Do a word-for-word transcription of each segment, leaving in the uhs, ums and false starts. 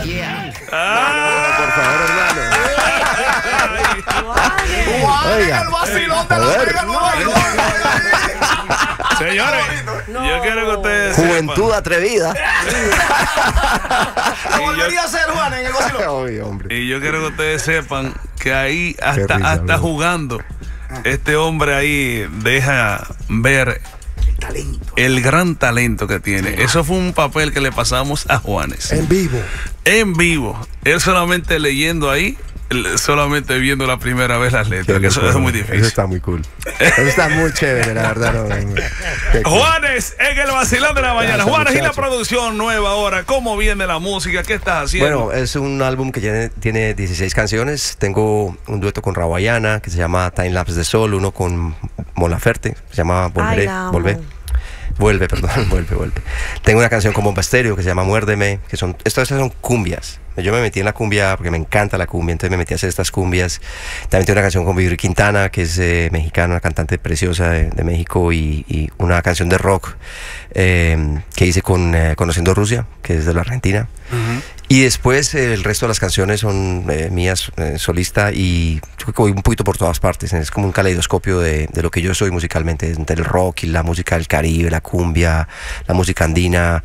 Yeah. Ah, por favor, hermano. Oiga, el vacilón de la Vega Nueva York. Señores, no. Yo quiero que ustedes Juventud sepan. atrevida. ¿Cómo volvería a ser, Juan, en el vacilón? Oye, hombre. Y yo quiero que ustedes sepan que ahí hasta, risa, hasta bro. jugando este hombre ahí deja ver Talento. el gran talento que tiene. Eso fue un papel que le pasamos a Juanes En vivo. en vivo. Él solamente leyendo ahí, él solamente viendo la primera vez las letras, que eso, eso es muy difícil. Eso está muy cool. Eso está muy chévere, la verdad. No, no, no. Qué cool. Juanes en el vacilón de la mañana. Gracias, Juanes, y la muchacho. producción nueva ahora, ¿cómo viene la música? ¿Qué estás haciendo? Bueno, es un álbum que tiene, tiene dieciséis canciones. Tengo un dueto con Rawayana que se llama Time Lapse de Sol, uno con Mon Laferte, se llama Volveré, Ay, la amo. Volvé. Vuelve, perdón, vuelve, vuelve. Tengo una canción con Bomba Estéreo que se llama Muérdeme, que son, estas son cumbias. Yo me metí en la cumbia porque me encanta la cumbia, entonces me metí a hacer estas cumbias. También tengo una canción con Vivir Quintana, que es eh, mexicana, una cantante preciosa de, de México, y, y una canción de rock eh, que hice con eh, Conociendo Rusia, que es de la Argentina. Uh-huh. Y después eh, el resto de las canciones son eh, mías, eh, solista, y yo creo que voy un poquito por todas partes. Es como un caleidoscopio de, de lo que yo soy musicalmente, entre el rock y la música del Caribe, la cumbia, la música andina,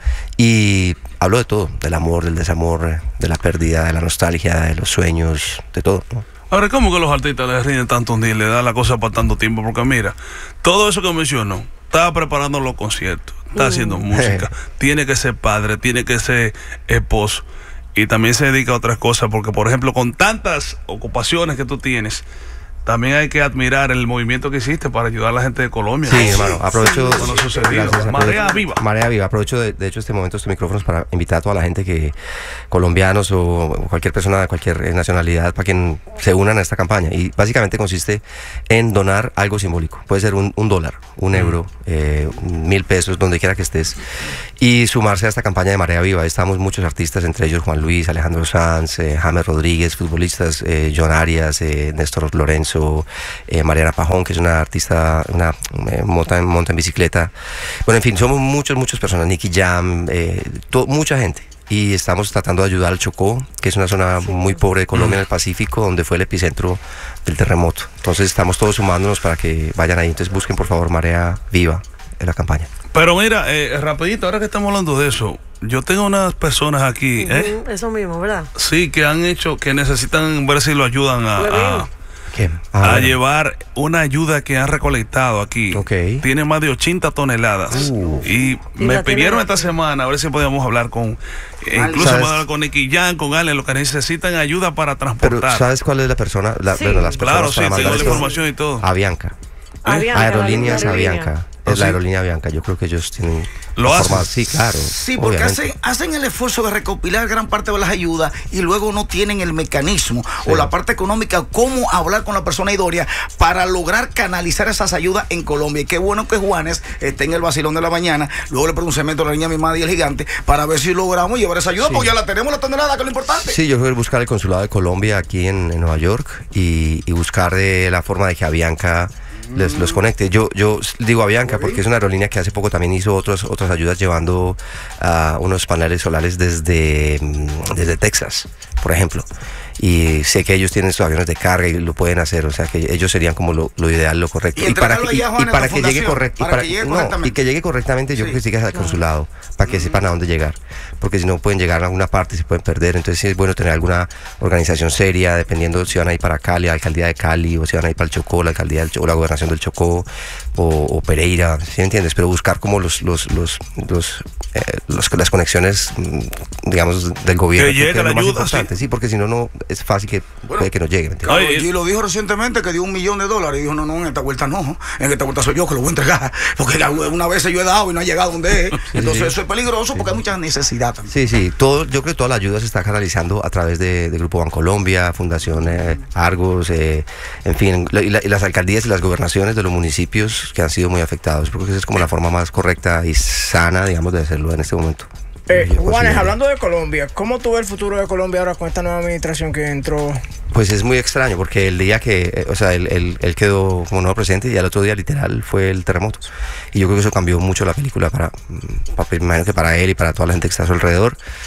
y hablo de todo, del amor, del desamor, de la pérdida, de la nostalgia, de los sueños, de todo, ¿no? Ahora, ¿cómo que los artistas les rinden tanto un día y le dan la cosa para tanto tiempo? Porque mira, todo eso que mencionó, estaba preparando los conciertos, está haciendo música, tiene que ser padre, tiene que ser esposo, y también se dedica a otras cosas, porque por ejemplo, con tantas ocupaciones que tú tienes, también hay que admirar el movimiento que hiciste para ayudar a la gente de Colombia. Sí, hermano, aprovecho. Cuando sucedió, Gracias, Marea aprovecho- Viva. Marea Viva. Aprovecho de, de hecho este momento, estos micrófonos, para invitar a toda la gente que, colombianos o cualquier persona de cualquier eh, nacionalidad, para que se unan a esta campaña. Y básicamente consiste en donar algo simbólico. Puede ser un, un dólar, un euro, eh, mil pesos, donde quiera que estés, y sumarse a esta campaña de Marea Viva. Estamos muchos artistas, entre ellos Juan Luis, Alejandro Sanz, eh, James Rodríguez, futbolistas, eh, John Arias, eh, Néstor Lorenzo, eh, Mariana Pajón, que es una artista, una eh, monta, en, monta en bicicleta. Bueno, en fin, somos muchas, muchas personas, Nicky Jam, eh, to, mucha gente. Y estamos tratando de ayudar al Chocó, que es una zona muy pobre de Colombia, en el Pacífico, donde fue el epicentro del terremoto. Entonces estamos todos sumándonos para que vayan ahí. Entonces busquen por favor Marea Viva en la campaña. Pero mira, eh, rapidito, ahora que estamos hablando de eso, yo tengo unas personas aquí, ¿eh? Ujú, eso mismo, ¿verdad? Sí, que han hecho, que necesitan ver si lo ayudan a, a, ¿Qué? a Ah, bueno. llevar una ayuda que han recolectado aquí. Ok. Tiene más de ochenta toneladas. Uh. Y Y me la pidieron tiene- esta semana a ver si podíamos hablar con, eh, incluso ¿Sabes? podemos hablar con Nicky Jam, con Ale, lo que necesitan ayuda para Pero transportar. ¿sabes cuál es la persona? La, Sí. bueno, las personas Claro, sí, para tengo mandar la esto? información y todo. Avianca. Avianca, Aerolíneas la aerolínea. Avianca. ¿Oh, Es la sí? aerolínea Avianca. Yo creo que ellos tienen. ¿Lo la hacen? forma- Sí, claro. Sí, porque obviamente. hacen, hacen el esfuerzo de recopilar gran parte de las ayudas y luego no tienen el mecanismo o la parte económica, cómo hablar con la persona idónea para lograr canalizar esas ayudas en Colombia. Y qué bueno que Juanes esté en el vacilón de la mañana, luego le pregunto un cemento a la niña mi madre y el gigante para ver si logramos llevar esa ayuda, Sí. porque ya la tenemos, la tonelada, que es lo importante. Sí, yo creo que buscar el consulado de Colombia aquí en, en Nueva York y, y buscar eh, la forma de que Avianca les, los conecte. Yo, yo digo Avianca porque es una aerolínea que hace poco también hizo otros, otras ayudas llevando uh, unos paneles solares desde, mm, desde Texas, por ejemplo. Y sé que ellos tienen sus aviones de carga y lo pueden hacer, o sea que ellos serían como lo, lo ideal, lo correcto. Y para entregarlo que, y, allá, Juan, y en para la que llegue fundación, correcto. para Y para, que llegue no, correctamente. y que llegue correctamente, yo Sí. creo que sí que es al consulado, para que sepan a dónde llegar. Porque si no pueden llegar a alguna parte y se pueden perder. Entonces sí es bueno tener alguna organización seria, dependiendo si van a ir para Cali, la alcaldía de Cali, o si van a ir para el Chocó, la alcaldía del Chocó, la gobernación del Chocó, o, o Pereira, ¿sí me entiendes? Pero buscar como los, los, los, los, eh, los- las conexiones, mm, digamos, del gobierno. Que creo llegue es la lo más ayuda, importante. Sí, porque si no, no es fácil que puede que no llegue, ¿me entiendes? Oye, Y lo dijo recientemente que dio un millón de dólares y dijo, no, no, en esta vuelta no, en esta vuelta soy yo que lo voy a entregar, porque la- una vez yo he dado y no ha llegado donde es, entonces sí. eso es peligroso porque hay mucha necesidad también. Sí, sí, todo, yo creo que toda la ayuda se está canalizando a través de, de Grupo Bancolombia, Fundación eh, Argos, eh, en fin, la- y, la- y las alcaldías y las gobernaciones de los municipios que han sido muy afectados, porque esa es como la forma más correcta y sana, digamos, de hacerlo en este momento. Eh, Yo Juanes, considero. hablando de Colombia, ¿cómo tú ves el futuro de Colombia ahora con esta nueva administración que entró? Pues es muy extraño, porque el día que, eh, o sea, él, él- él quedó como nuevo presidente y al otro día literal fue el terremoto. Y yo creo que eso cambió mucho la película para, mm, para me imagino que para él y para toda la gente que está a su alrededor.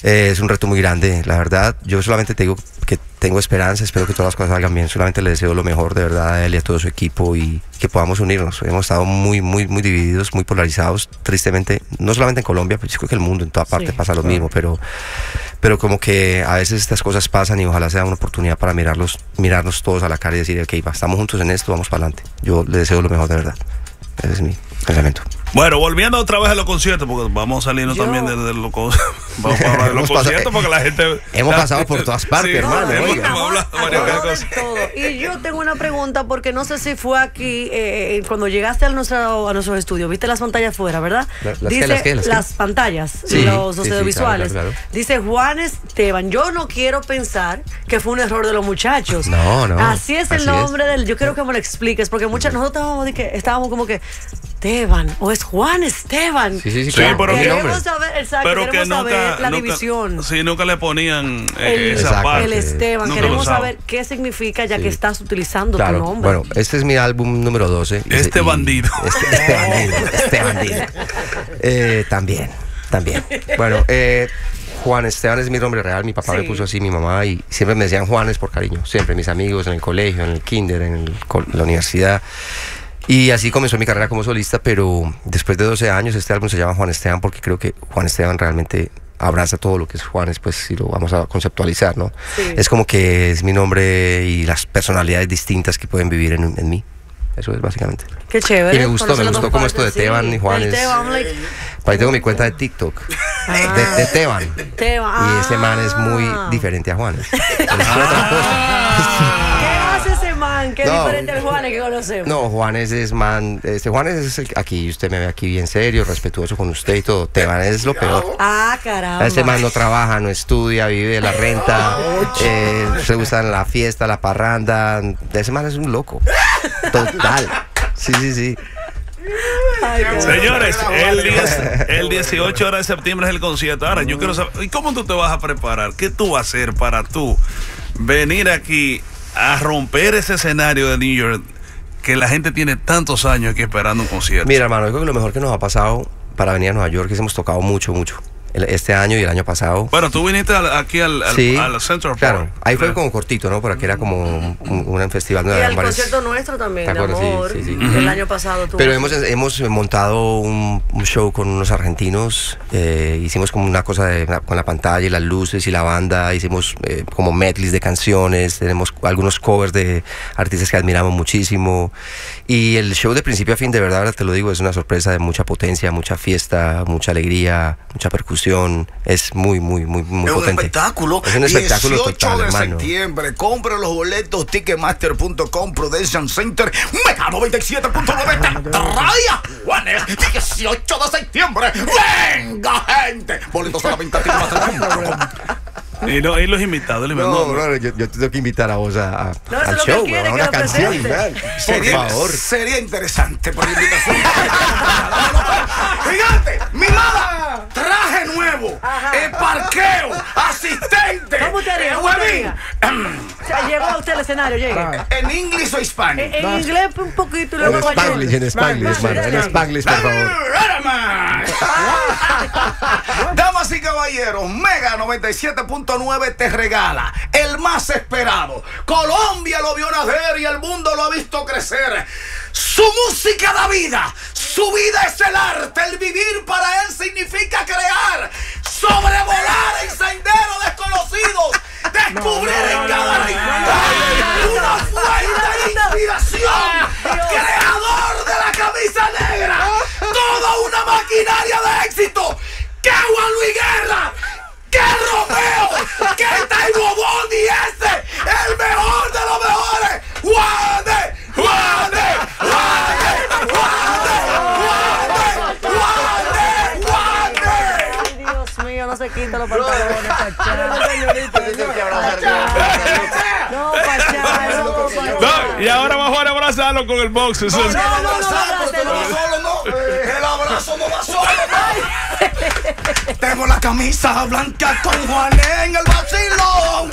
Eh, es un reto muy grande, la verdad. Yo solamente te digo que tengo esperanza, espero que todas las cosas salgan bien. Solamente le deseo lo mejor, de verdad, a él y a todo su equipo y que podamos unirnos. Hemos estado muy, muy, muy divididos, muy polarizados, tristemente, no solamente en Colombia, pues yo creo que el mundo en toda parte sí, pasa lo claro. mismo, pero, pero como que a veces estas cosas pasan y ojalá sea una oportunidad para mirarlos, mirarnos todos a la cara y decir, ok, va, estamos juntos en esto, vamos para adelante. Yo le deseo lo mejor, de verdad. Ese es mi pensamiento. Bueno, volviendo otra vez a los conciertos, porque vamos saliendo Yo... también de, de los, vamos a hablar de los conciertos, porque la gente... Hemos pasado por todas partes, sí, hermano. No, oiga. Hemos hablado varias cosas. Todo. Y yo tengo una pregunta, porque no sé si fue aquí, eh, cuando llegaste a, nuestro, a nuestros estudios, viste las pantallas afuera, ¿verdad? ¿Las Dice, qué, las qué, las las qué? pantallas, sí, los sí, audiovisuales. Sí, claro, claro, claro. Dice Juan Esteban. Yo no quiero pensar que fue un error de los muchachos. No, no. Así es el así nombre es. del... Yo quiero que me lo expliques, porque muchas, nosotros estábamos, de que, estábamos como que... Esteban, o es Juan Esteban. Sí, sí, sí, claro. pero queremos saber, exacto, pero queremos que nunca, saber la nunca, división. Sí, nunca le ponían eh, el, esa exacto, parte. El Esteban, Nunca queremos saber qué significa ya sí. que estás utilizando claro. tu nombre. Bueno, este es mi álbum número doce. Este y, bandido. Este, este bandido, este bandido. Eh, también, también. Bueno, eh, Juan Esteban es mi nombre real, mi papá sí. me puso así, mi mamá, y siempre me decían Juanes por cariño, siempre, mis amigos en el colegio, en el kinder, en, el, en la universidad. Y así comenzó mi carrera como solista, pero después de doce años este álbum se llama Juan Esteban porque creo que Juan Esteban realmente abraza todo lo que es Juanes, pues si lo vamos a conceptualizar, ¿no? Sí. Es como que es mi nombre y las personalidades distintas que pueden vivir en, en mí. Eso es básicamente. Qué chévere. Y me gustó, me gustó como esto de sí. Teban y Juanes. Like... Ahí tengo mi cuenta de TikTok. Ah. De, de Teban. Teban. Ah. Y ese man es muy diferente a Juanes. Ah. ¿Qué hace ese man? ¿Qué no, diferente al Juanes que conocemos? No, Juanes es man. Este Juanes es el, aquí, usted me ve aquí bien serio, respetuoso con usted y todo. Teban es lo peor. Ah, caramba. Ese man no trabaja, no estudia, vive de la renta. eh, se gusta la fiesta, la parranda. Ese man es un loco. Total. Sí, sí, sí. Ay, señores, el, diez, el dieciocho de septiembre es el concierto. Ahora, yo quiero saber, ¿y cómo tú te vas a preparar? ¿Qué tú vas a hacer para tú venir aquí a romper ese escenario de New York que la gente tiene tantos años aquí esperando un concierto? Mira, hermano, yo creo que lo mejor que nos ha pasado para venir a Nueva York es que hemos tocado mucho, mucho. Este año y el año pasado. Bueno, tú viniste al, aquí al, al, sí, al Central Park. Claro, ahí fue como cortito, ¿no? Pero aquí era como un, un festival. Y el el concierto nuestro también, de amor, sí, sí, sí. el año pasado. Tuvo Pero hemos, hemos montado un, un show con unos argentinos. Eh, hicimos como una cosa de, con la pantalla y las luces y la banda. Hicimos eh, como medleys de canciones. Tenemos algunos covers de artistas que admiramos muchísimo. Y el show de principio a fin, de verdad, te lo digo, es una sorpresa de mucha potencia, mucha fiesta, mucha alegría, mucha percusión. Es muy, muy, muy, muy es potente. Un espectáculo. Es un espectáculo dieciocho total, de hermano. septiembre. Compre los boletos ticketmaster punto com, Prudential Center, Mega noventa y siete punto nueve Raya Juanes, dieciocho de septiembre. ¡Venga, gente! Boletos a la venta ticketmaster punto com. Y, no, y los invitados, los no, no, no, no, yo, yo te tengo que invitar a vos a, a, no, al show, quiere, a una canción, man. Por sería, favor. Sería interesante por la invitación. Gigante, mimada, traje nuevo, eh, parqueo, asistente. ¿Cómo te haría? ¿Cómo te haría? O sea, llegó a usted al escenario, llega. ¿En inglés o hispano? En, en inglés un poquito y luego en Spanglish, en Spanglish, hermano. En Spanglish, por favor. Damas y caballeros, Mega noventa y siete punto nueve te regala el más esperado. Colombia lo vio nacer y el mundo lo ha visto crecer. Su música da vida, su vida es el arte, el vivir para él significa crear, sobrevolar en senderos desconocidos, descubrir en cada rincón una fuente de inspiración, creador de la camisa negra, toda una maquinaria de éxito, que Juan Luis Guerra, que Romeo, que Taibo Bondi, ese, el mejor de los mejores, Juanes, Juanes, Juanes, Juanes, Juanes, Juanes. Ay, Dios mío, no se quita los pantalones, Pachá. No, Pachá, no, Pachá. No, y ahora va Juan a abrazarlo con el box. No, no, no, no, no va solo, no. El abrazo no va solo, no. Tengo la camisa blanca con Juan en el vacilón.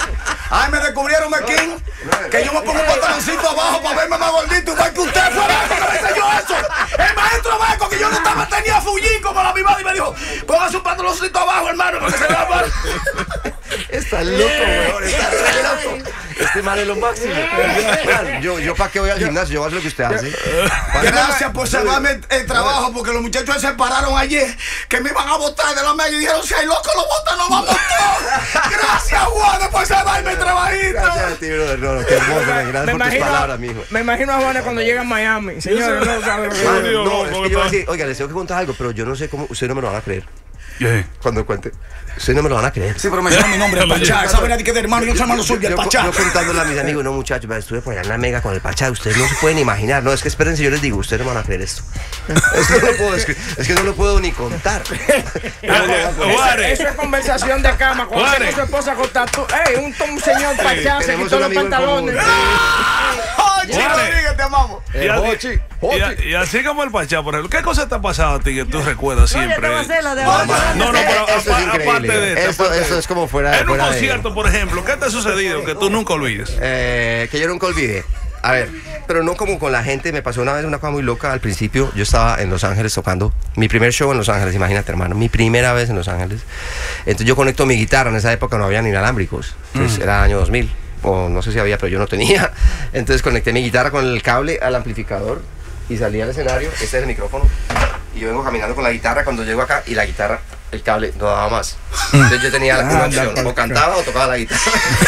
Ay, me descubrieron mequín, que yo me pongo un pantaloncito abajo para verme más gordito, igual que usted. Fue Beco que me enseñó eso. El maestro Beco, que yo no estaba, tenía fullín como la mi madre, y me dijo, póngase un pantaloncito abajo, hermano, para que se vea mal. Está loco, weón, está re loco. Este man es lo máximo. Yo, yo para qué voy al gimnasio, yo voy a hacer lo que usted hace. Gracias por salvarme el, el trabajo, porque los muchachos se pararon ayer, que me iban a botar de la mega y dijeron, si hay loco lo botan, nos vamos todos. Gracias, Juan, por salvarme el trabajito. Gracias a ti, brother. No, no, qué hermoso, gracias por tus imagino, palabras, mijo. Me imagino a Juanes cuando llega a Miami. Señores, no saben. Man, no, es que yo voy a decir, oiga, les tengo que contar algo, pero yo no sé cómo, ustedes no me lo van a creer. Yeah. Cuando cuente, ustedes no me lo van a creer. Sí, pero menciona mi nombre, el Pachá. Esa venía que de hermano, yo soy hermano suyo, el Yo, Pachá. yo contándole a mis amigos, no muchachos, estuve por allá en la mega con el Pachá, ustedes no se pueden imaginar, no, es que espérense, yo les digo, ustedes no van a creer esto. Es que no lo puedo, es que, es que no lo puedo ni contar. Eso, eso es conversación de cama. Cuando tengo su esposa acostada, tú, ey, un, un señor Pachá se tenemos quitó un los amigo en pantalones. común. Jochi Rodríguez, te amamos. Y, así- y a- y así como el Pachá, por ejemplo, ¿qué cosa te ha pasado a ti que tú recuerdas Oye, siempre? te voy a hacer la de No, ahora. no, no, pero Esto es apa- increíble. aparte de esto, Esto, aparte de esto es como fuera, En un fuera de... concierto, por ejemplo, ¿qué te ha sucedido que tú nunca olvides? Eh, que yo nunca olvidé. A ver, pero no como con la gente, me pasó una vez una cosa muy loca. Al principio yo estaba en Los Ángeles tocando mi primer show en Los Ángeles, imagínate, hermano, mi primera vez en Los Ángeles. Entonces yo conecto mi guitarra, en esa época no había ni inalámbricos, entonces Mm. era año dos mil, o no sé si había, pero yo no tenía. Entonces conecté mi guitarra con el cable al amplificador y salí al escenario, este es el micrófono, y yo vengo caminando con la guitarra cuando llego acá y la guitarra, el cable no daba más. Entonces yo tenía una opción, o cantaba o tocaba la guitarra.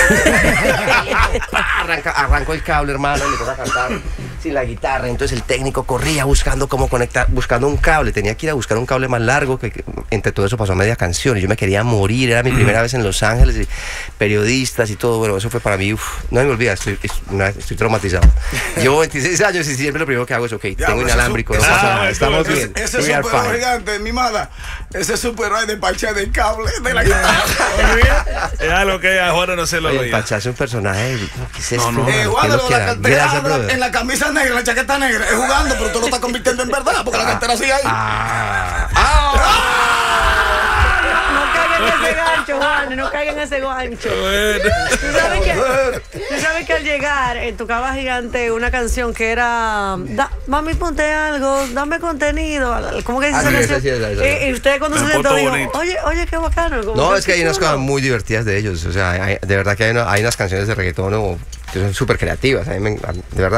Arranca, arranco el cable, hermano, y me toca cantar sin la guitarra. Entonces el técnico corría buscando cómo conectar, buscando un cable. Tenía que ir a buscar un cable más largo, que, que entre todo eso pasó media canción y yo me quería morir. Era mi primera vez en Los Ángeles, y periodistas y todo. Bueno, eso fue para mí, uf, no me olvida, estoy, estoy traumatizado. Llevo veintiséis años y siempre lo primero que hago es, ok, Ya, tengo pero inalámbrico, no ese pasa su- nada, ese- estamos ese- bien. Ese We are super fine. gigante, mi mala. Ese super de Pachá del cable, de la guitarra. Es algo que a Juan no se lo Oye, el olvida. Pachá es un personaje, ¿qué es esto? No, no. mano? Eh, ¿Qué Juan, lo lo de que la da? cartera, Gracias, en la- brother. en la camisa negra, en la chaqueta negra, es jugando, pero tú lo estás convirtiendo en verdad, porque la cartera sigue ahí. Ah, No caigan en ese gancho, Juan, no caigan en ese gancho. Bueno. ¿Tú sabes, que, tú sabes que al llegar en tu cava gigante una canción que era da, mami ponte algo, dame contenido, ¿cómo que dice Ah, esa sí, canción? esa sí, esa, esa. Y, y usted cuando Me se sentó portó dijo, bonito. oye, oye, qué bacano. como No, es que hay unas chulo. cosas muy divertidas de ellos. O sea, hay- de verdad que hay, una- hay unas canciones de reggaetón o, que son súper creativas. A mí me- de verdad.